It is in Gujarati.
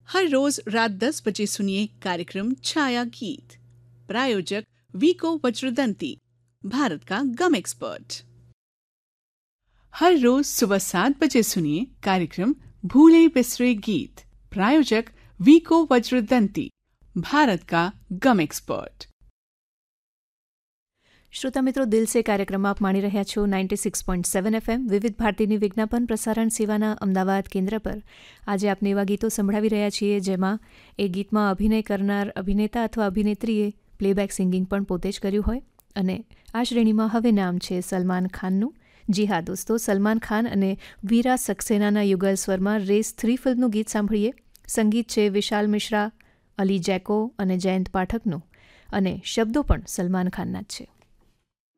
हर रोज रात 10 बजे सुनिए कार्यक्रम छाया गीत। प्रायोजक वीको वज्रदंती, भारत का गम एक्सपर्ट। हर रोज सुबह 7 बजे सुनिए कार्यक्रम भूले बिसरे गीत। प्रायोजक वीको वज्रदंती, भारत का ગમ એક્સપર્ટ। શ્રોતા મિત્રો, દિલ સે કાર્યક્રમમાં આપ માણી રહ્યા છો 96.7 FM વિવિધ ભારતીની વિજ્ઞાપન પ્રસારણ સેવાના અમદાવાદ કેન્દ્ર પર। આજે આપને એવા ગીતો સંભળાવી રહ્યા છીએ જેમાં એ ગીતમાં અભિનય કરનાર અભિનેતા અથવા અભિનેત્રીએ પ્લેબેક સિંગિંગ પણ પોતે જ કર્યું હોય, અને આ શ્રેણીમાં હવે નામ છે સલમાન ખાનનું। જી હા દોસ્તો, સલમાન ખાન અને વીરા સક્સેનાના યુગલ સ્વરમાં રેસ 3 ફિલ્મનું ગીત સાંભળીએ। સંગીત છે વિશાલ મિશ્રા, અલી જેકો અને જયંત પાઠકનું, અને શબ્દો પણ સલમાન ખાનના જ છે।